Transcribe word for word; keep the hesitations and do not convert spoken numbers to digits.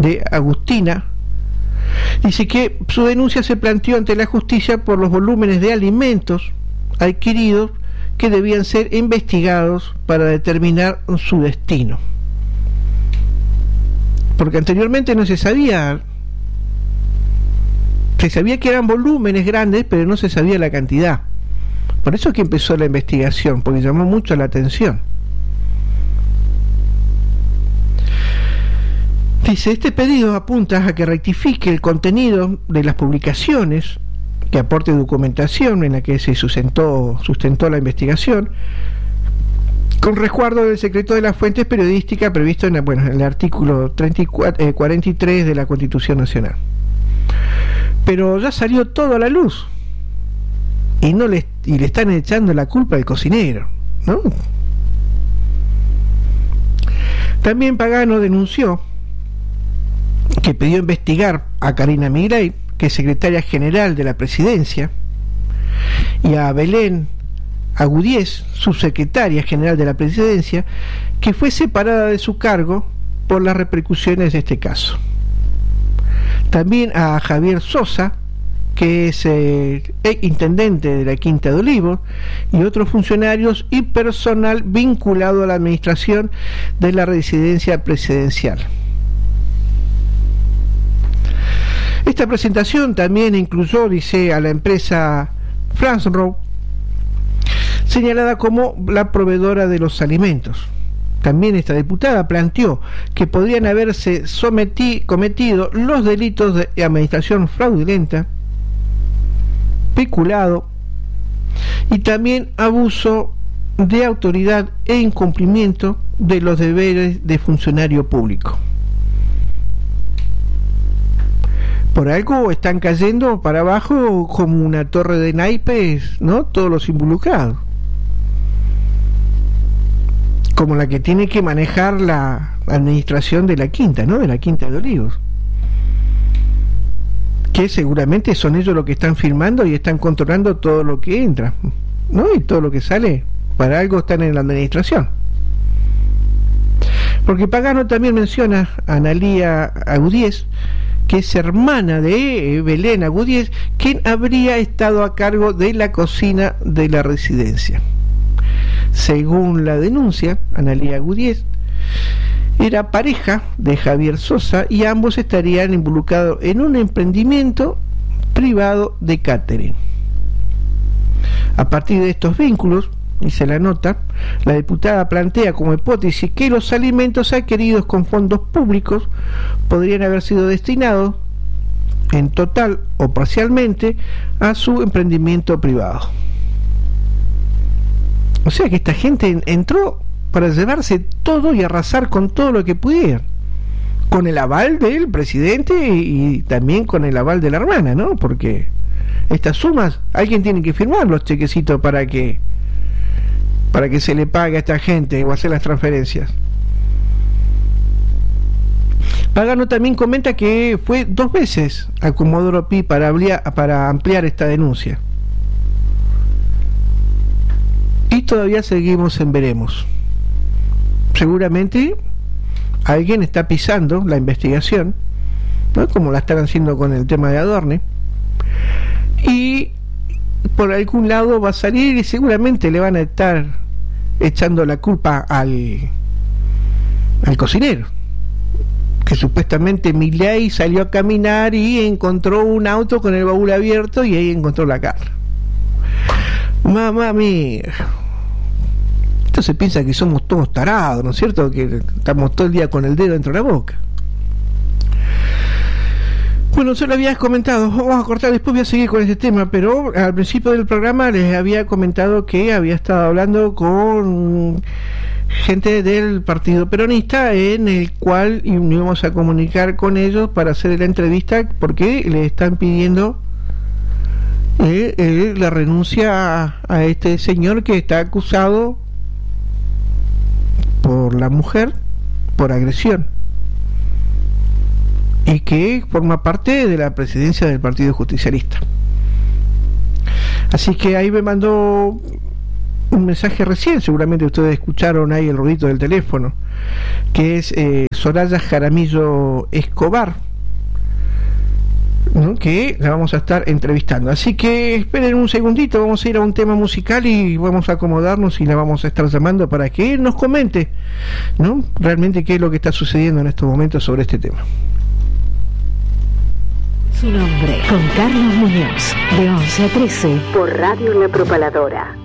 de Agustina, dice que su denuncia se planteó ante la justicia por los volúmenes de alimentos adquiridos que debían ser investigados para determinar su destino, porque anteriormente no se sabía, se sabía que eran volúmenes grandes, pero no se sabía la cantidad. Por eso es que empezó la investigación, porque llamó mucho la atención. Dice, este pedido apunta a que rectifique el contenido de las publicaciones, que aporte documentación en la que se sustentó, sustentó la investigación, con resguardo del secreto de las fuentes periodísticas previsto en, bueno, en el artículo treinta y cuatro, eh, cuarenta y tres de la Constitución Nacional. Pero ya salió todo a la luz y no le, y le están echando la culpa al cocinero, ¿no? También Pagano denunció que pidió investigar a Karina Migray, que es secretaria general de la Presidencia, y a Belén Agudiez, subsecretaria general de la Presidencia, que fue separada de su cargo por las repercusiones de este caso. También a Javier Sosa, que es eh, intendente de la Quinta de Olivos, y otros funcionarios y personal vinculado a la administración de la residencia presidencial. Esta presentación también incluyó, dice, a la empresa France Row, señalada como la proveedora de los alimentos. También esta diputada planteó que podrían haberse sometido, cometido los delitos de administración fraudulenta, peculado y también abuso de autoridad e incumplimiento de los deberes de funcionario público. Por algo están cayendo para abajo como una torre de naipes, ¿no? Todos los involucrados. Como la que tiene que manejar la administración de la Quinta, ¿no? De la Quinta de Olivos. Que seguramente son ellos los que están firmando y están controlando todo lo que entra, ¿no? Y todo lo que sale. Para algo están en la administración. Porque Pagano también menciona a Analía Agudiez, que es hermana de Belén Agudiez, quien habría estado a cargo de la cocina de la residencia. Según la denuncia, Analía Agudiez era pareja de Javier Sosa y ambos estarían involucrados en un emprendimiento privado de catering. A partir de estos vínculos, dice la nota, la diputada plantea como hipótesis que los alimentos adquiridos con fondos públicos podrían haber sido destinados en total o parcialmente a su emprendimiento privado. O sea que esta gente entró para llevarse todo y arrasar con todo lo que pudieran, con el aval del presidente y, y también con el aval de la hermana, ¿no? Porque estas sumas, alguien tiene que firmar los chequecitos para que para que se le pague a esta gente o hacer las transferencias. Pagano también comenta que fue dos veces a Comodoro Pi para ampliar, para ampliar esta denuncia. Y todavía seguimos en veremos. Seguramente alguien está pisando la investigación, ¿no? Como la están haciendo con el tema de Adorne, y por algún lado va a salir y seguramente le van a estar echando la culpa al al cocinero, que supuestamente Milei salió a caminar y encontró un auto con el baúl abierto y ahí encontró la carne. Mamá mía, esto se piensa que somos todos tarados, ¿no es cierto? Que estamos todo el día con el dedo dentro de la boca. Bueno, se lo habías comentado, vamos a cortar, después voy a seguir con este tema, pero al principio del programa les había comentado que había estado hablando con gente del Partido Peronista, en el cual íbamos a comunicar con ellos para hacer la entrevista, porque le están pidiendo eh, eh, la renuncia a, a este señor que está acusado por la mujer por agresión y que forma parte de la presidencia del Partido Justicialista. Así que ahí me mandó un mensaje recién, seguramente ustedes escucharon ahí el ruidito del teléfono, que es eh, Soraya Jaramillo Escobar, ¿no?, que la vamos a estar entrevistando. Así que esperen un segundito, vamos a ir a un tema musical y vamos a acomodarnos y la vamos a estar llamando para que él nos comente, ¿no?, realmente qué es lo que está sucediendo en estos momentos sobre este tema. Su nombre, con Carlos Muñoz, de once a trece, por Radio La Propaladora.